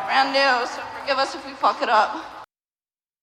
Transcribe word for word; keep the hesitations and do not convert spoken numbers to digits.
brand new, so forgive us if we fuck it up.